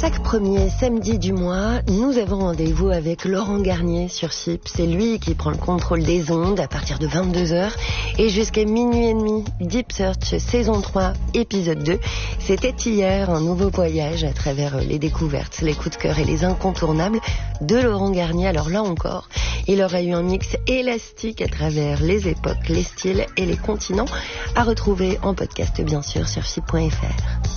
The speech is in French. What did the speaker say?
Chaque premier samedi du mois, nous avons rendez-vous avec Laurent Garnier sur CHIP. C'est lui qui prend le contrôle des ondes à partir de 22h et jusqu'à minuit et demi. Deep Search saison 3, épisode 2. C'était hier un nouveau voyage à travers les découvertes, les coups de cœur et les incontournables de Laurent Garnier. Alors là encore, il aura eu un mix élastique à travers les époques, les styles et les continents, à retrouver en podcast bien sûr sur chip.fr.